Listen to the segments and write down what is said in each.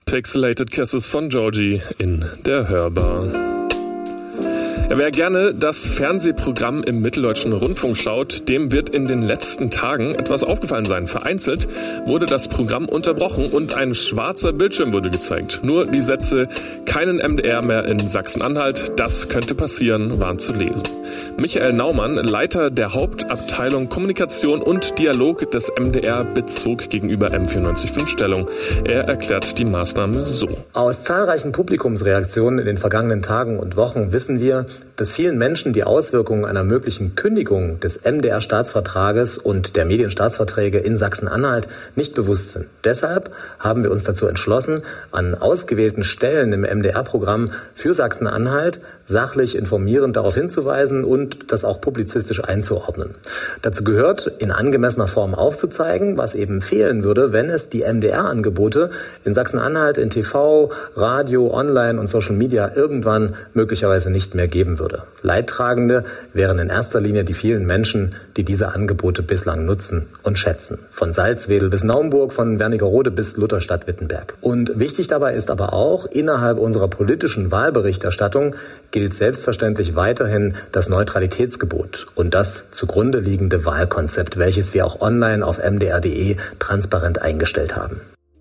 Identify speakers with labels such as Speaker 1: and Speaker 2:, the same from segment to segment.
Speaker 1: Pixelated Kisses von Joji in der Hörbar. Wer gerne das Fernsehprogramm im Mitteldeutschen Rundfunk schaut, dem wird in den letzten Tagen etwas aufgefallen sein. Vereinzelt wurde das Programm unterbrochen und ein schwarzer Bildschirm wurde gezeigt. Nur die Sätze "Keinen MDR mehr in Sachsen-Anhalt, das könnte passieren" waren zu lesen. Michael Naumann, Leiter der Hauptabteilung Kommunikation und Dialog des MDR, bezog gegenüber M94.5 Stellung. Er erklärt die Maßnahme so.
Speaker 2: Aus zahlreichen Publikumsreaktionen in den vergangenen Tagen und Wochen wissen wir, dass vielen Menschen die Auswirkungen einer möglichen Kündigung des MDR-Staatsvertrages und der Medienstaatsverträge in Sachsen-Anhalt nicht bewusst sind. Deshalb haben wir uns dazu entschlossen, an ausgewählten Stellen im MDR-Programm für Sachsen-Anhalt sachlich informierend darauf hinzuweisen und das auch publizistisch einzuordnen. Dazu gehört, in angemessener Form aufzuzeigen, was eben fehlen würde, wenn es die MDR-Angebote in Sachsen-Anhalt in TV, Radio, Online und Social Media irgendwann möglicherweise nicht mehr geben würde. Leidtragende wären in erster Linie die vielen Menschen, die diese Angebote bislang nutzen und schätzen. Von Salzwedel bis Naumburg, von Wernigerode bis Lutherstadt-Wittenberg. Und wichtig dabei ist aber auch, innerhalb unserer politischen Wahlberichterstattung gilt selbstverständlich weiterhin das Neutralitätsgebot und das zugrunde liegende Wahlkonzept, welches wir auch online auf mdr.de transparent eingestellt haben.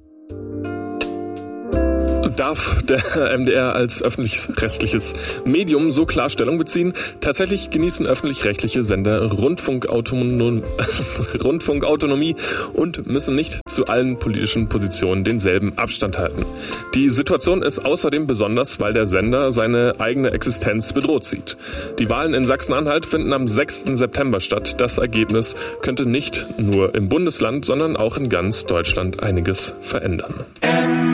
Speaker 1: Darf der MDR als öffentlich-rechtliches Medium so klar Stellung beziehen? Tatsächlich genießen öffentlich-rechtliche Sender Rundfunkautonomie und müssen nicht zu allen politischen Positionen denselben Abstand halten. Die Situation ist außerdem besonders, weil der Sender seine eigene Existenz bedroht sieht. Die Wahlen in Sachsen-Anhalt finden am 6. September statt. Das Ergebnis könnte nicht nur im Bundesland, sondern auch in ganz Deutschland einiges verändern.